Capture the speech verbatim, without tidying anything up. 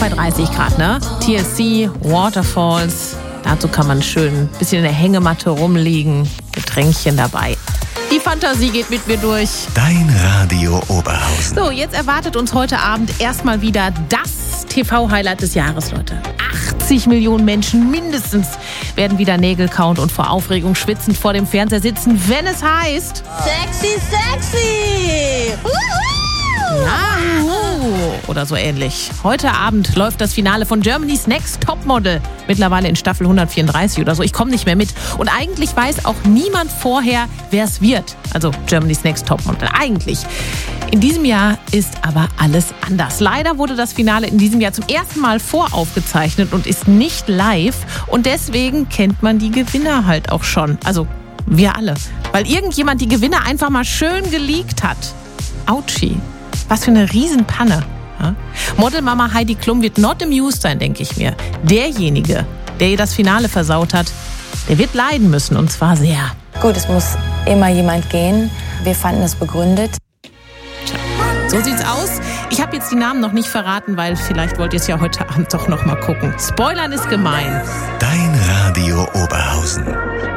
bei dreißig Grad, ne? T S C, Waterfalls. Dazu kann man schön ein bisschen in der Hängematte rumliegen. Getränkchen dabei. Die Fantasie geht mit mir durch. Dein Radio Oberhausen. So, jetzt erwartet uns heute Abend erstmal wieder das T V-Highlight des Jahres, Leute. achtzig Millionen Menschen mindestens werden wieder Nägel kauen und vor Aufregung schwitzend vor dem Fernseher sitzen, wenn es heißt... Sexy, sexy! Yahoo! Oder so ähnlich. Heute Abend läuft das Finale von Germany's Next Topmodel. Mittlerweile in Staffel hundertvierunddreißig oder so. Ich komme nicht mehr mit. Und eigentlich weiß auch niemand vorher, wer es wird. Also Germany's Next Topmodel. Eigentlich. In diesem Jahr ist aber alles anders. Leider wurde das Finale in diesem Jahr zum ersten Mal voraufgezeichnet und ist nicht live. Und deswegen kennt man die Gewinner halt auch schon. Also wir alle. Weil irgendjemand die Gewinner einfach mal schön geleakt hat. Autschi. Was für eine Riesenpanne. Ja? Modelmama Heidi Klum wird not amused sein, denke ich mir. Derjenige, der ihr das Finale versaut hat, der wird leiden müssen, und zwar sehr. Gut, es muss immer jemand gehen. Wir fanden es begründet. Tja, so sieht's aus. Ich habe jetzt die Namen noch nicht verraten, weil vielleicht wollt ihr es ja heute Abend doch noch mal gucken. Spoilern ist gemein. Dein Radio Oberhausen.